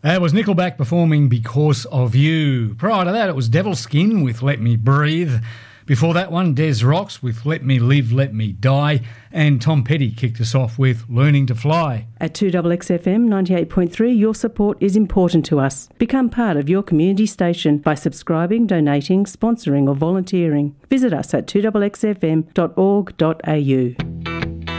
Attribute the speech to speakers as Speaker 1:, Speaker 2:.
Speaker 1: That was Nickelback performing Because of You. Prior to that, it was Devilskin with Let Me Breathe. Before that one, Des Rocks with Let Me Live, Let Me Die. And Tom Petty kicked us off with Learning to Fly.
Speaker 2: At 2XXFM 98.3, your support is important to us. Become part of your community station by subscribing, donating, sponsoring or volunteering. Visit us at 2XXFM.org.au.